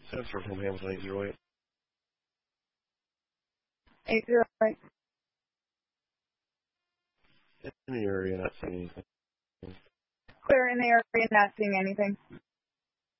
Jennifer from Hamilton 808. 808. In the area, not seeing anything. Clear in the area, not seeing anything.